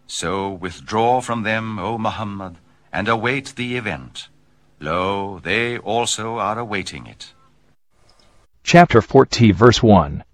So withdraw from them, O Muhammad, and await the event. Lo, they also are awaiting it. Chapter 40, verse 1.